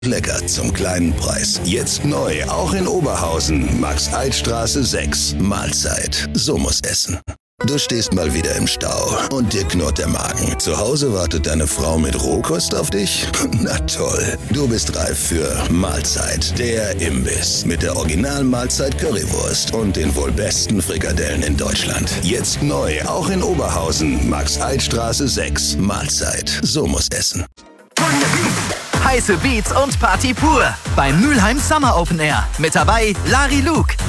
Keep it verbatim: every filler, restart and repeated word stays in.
Lecker zum kleinen Preis. Jetzt neu, auch in Oberhausen. Max-Eid-Straße sechs. Mahlzeit. So muss essen. Du stehst mal wieder im Stau und dir knurrt der Magen. Zu Hause wartet deine Frau mit Rohkost auf dich? Na toll. Du bist reif für Mahlzeit, der Imbiss. Mit der Original-Mahlzeit-Currywurst und den wohl besten Frikadellen in Deutschland. Jetzt neu, auch in Oberhausen. Max-Eid-Straße sechs. Mahlzeit. So muss essen. Heiße Beats und Party pur beim Mülheim Summer Open Air. Mit dabei Lari Luke,